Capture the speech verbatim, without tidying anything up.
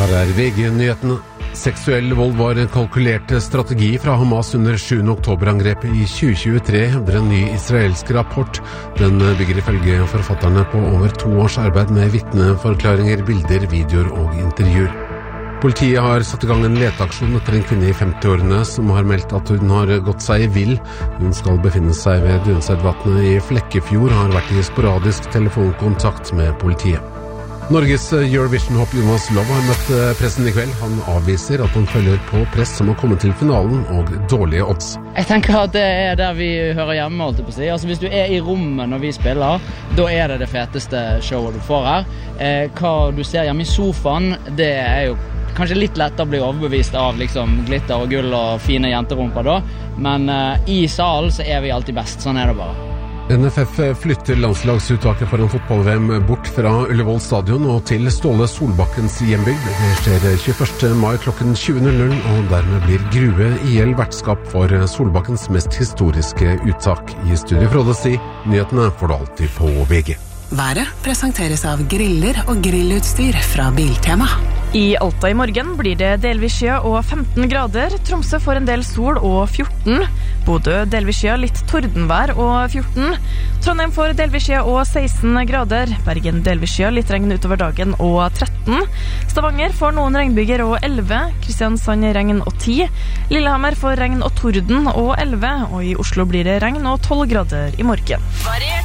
Her er V G-nyhetene. Seksuell vold var en kalkulert strategi fra Hamas under sjuende oktober-angrepet i tjue tjuetre, hevder en ny israelsk rapport. Den bygger ifølge forfatterne på over to års arbeid med vitneforklaringer, bilder, videoer og intervjuer. Politiet har satt i gang en leteaksjon etter en kvinne i femti-årene som har meldt at hun har gått seg vill. Hun skal befinne seg ved Dunstedvatnet i Flekkefjord og har vært i sporadisk telefonkontakt med politiet. Norges Eurovision-hopp Jonas Love har møtt pressen i kveld. Han avviser at han følger på press som har kommet til finalen og dårlige odds. Jeg tenker at det er der vi hører hjemme, holdt jeg på å si. Altså, hvis du er i rommet når vi spiller, da er det det feteste showet du får her. Eh, hva du ser hjemme i sofaen, det er jo kanskje litt lettere å bli overbevist av liksom, glitter og gull og fine jenterumper da. Men eh, i salen så er vi alltid best, sånn er det bare. N F F flytter landslagsuttaket for en fotball-V M bort fra Ullevål stadion og til Ståle Solbakkens hjembygd. Det skjer tjueførste mai klokken tjue null null, og dermed blir Grue I L vertskap for Solbakkens mest historiske uttak. I studio Frode Si, nyhetene får du alltid på V G. Været presenteres av griller og grillutstyr fra Biltema. I Alta i morgen blir det delvis skya og femten grader. Tromsø får en del sol og fjorten. Bodø delvis skya, litt tordenvær og fjorten. Trondheim får delvis skya og seksten grader. Bergen delvis skya, litt regn utover dagen og tretten. Stavanger får noen regnbyger og elleve. Kristiansand regn og ti. Lillehammer får regn og torden og elleve. Og i Oslo blir det regn og tolv grader i morgen.